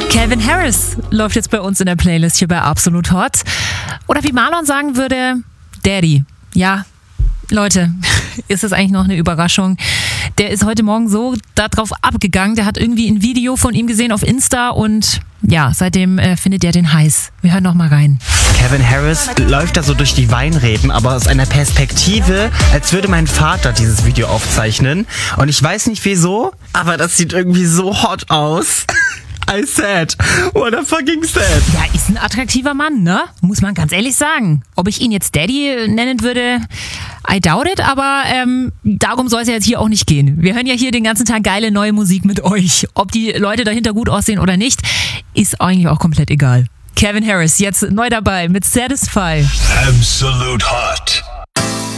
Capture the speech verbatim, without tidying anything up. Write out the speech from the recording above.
Calvin Harris läuft jetzt bei uns in der Playlist hier bei Absolut Hot. Oder wie Marlon sagen würde, Daddy. Ja, Leute, ist das eigentlich noch eine Überraschung? Der ist heute Morgen so darauf abgegangen. Der hat irgendwie ein Video von ihm gesehen auf Insta und ja, seitdem äh, findet er den heiß. Wir hören noch mal rein. Calvin Harris läuft da so durch die Weinreben, aber aus einer Perspektive, als würde mein Vater dieses Video aufzeichnen. Und ich weiß nicht wieso, aber das sieht irgendwie so hot aus. I said, what a fucking said. Ja, ist ein attraktiver Mann, ne? Muss man ganz ehrlich sagen. Ob ich ihn jetzt Daddy nennen würde, I doubt it, aber ähm, darum soll es ja jetzt hier auch nicht gehen. Wir hören ja hier den ganzen Tag geile neue Musik mit euch. Ob die Leute dahinter gut aussehen oder nicht, ist eigentlich auch komplett egal. Calvin Harris, jetzt neu dabei mit Satisfy. Absolute Hot.